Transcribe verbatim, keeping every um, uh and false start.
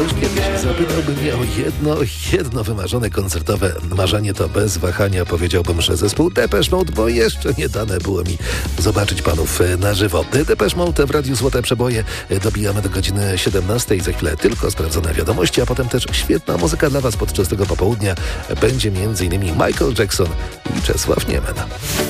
ktoś kiedyś zapytałby mnie o jedno, jedno wymarzone koncertowe marzenie, to bez wahania powiedziałbym, że zespół Depeche Mode, bo jeszcze nie dane było mi zobaczyć panów na żywo. Depeche Mode w Radiu Złote Przeboje. Dobijamy do godziny siedemnastej. Za chwilę tylko sprawdzone wiadomości, a potem też świetna muzyka dla was podczas tego popołudnia. Będzie między innymi Michael Jackson i Czesław Niemen.